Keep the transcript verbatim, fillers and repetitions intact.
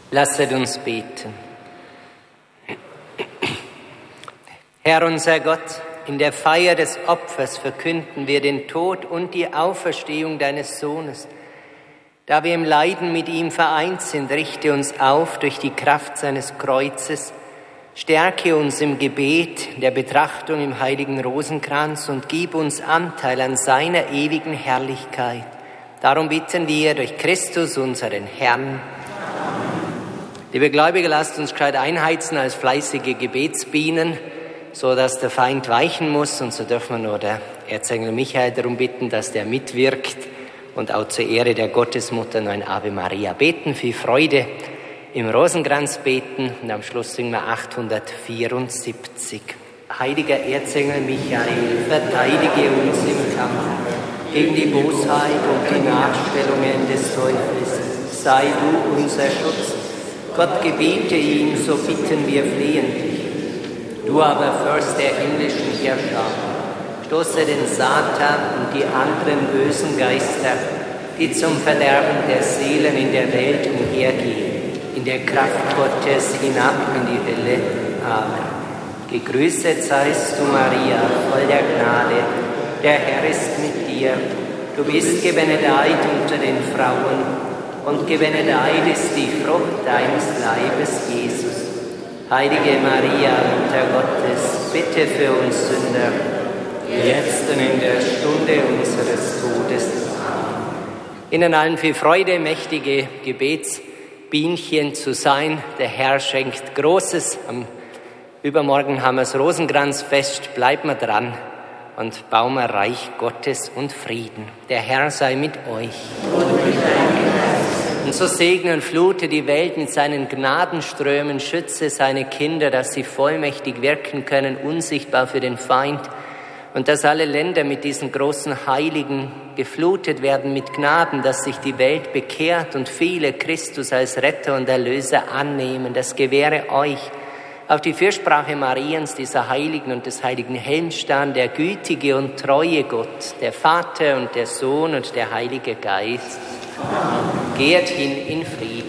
Lasset uns beten. Herr unser Gott, in der Feier des Opfers verkünden wir den Tod und die Auferstehung deines Sohnes. Da wir im Leiden mit ihm vereint sind, richte uns auf durch die Kraft seines Kreuzes, stärke uns im Gebet, der Betrachtung im heiligen Rosenkranz und gib uns Anteil an seiner ewigen Herrlichkeit. Darum bitten wir durch Christus, unseren Herrn. Liebe Gläubige, lasst uns gescheit einheizen als fleißige Gebetsbienen, so dass der Feind weichen muss. Und so dürfen wir nur der Erzengel Michael darum bitten, dass der mitwirkt und auch zur Ehre der Gottesmutter noch ein Ave Maria beten. Viel Freude im Rosenkranz beten und am Schluss singen wir achthundertvierundsiebzig. Heiliger Erzengel Michael, verteidige uns im Kampf gegen die Bosheit und die Nachstellungen des Teufels. Sei du unser Schutz. Gott gebiete ihn, so bitten wir flehentlich. Du aber, Fürst der himmlischen Herrscher, stoße den Satan und die anderen bösen Geister, die zum Verderben der Seelen in der Welt umhergehen, in der Kraft Gottes hinab in die Hölle. Amen. Gegrüßet seist du, Maria, voll der Gnade, der Herr ist mit dir. Du bist gebenedeit unter den Frauen, und gebenedeit ist die Frucht deines Leibes, Jesus. Heilige Maria, Mutter Gottes, bitte für uns Sünder, jetzt und in der Stunde unseres Todes. Amen. Ihnen allen viel Freude, mächtige Gebetsbienchen zu sein. Der Herr schenkt Großes. Am Übermorgen haben wir das Rosenkranzfest. Bleiben wir dran und bauen wir Reich Gottes und Frieden. Der Herr sei mit euch. Und so segne und flute die Welt mit seinen Gnadenströmen, schütze seine Kinder, dass sie vollmächtig wirken können, unsichtbar für den Feind. Und dass alle Länder mit diesen großen Heiligen geflutet werden mit Gnaden, dass sich die Welt bekehrt und viele Christus als Retter und Erlöser annehmen. Das gewähre euch. Auf die Fürsprache Mariens, dieser Heiligen und des heiligen Helmstein, der gütige und treue Gott, der Vater und der Sohn und der Heilige Geist. Amen. Geht hin in Frieden.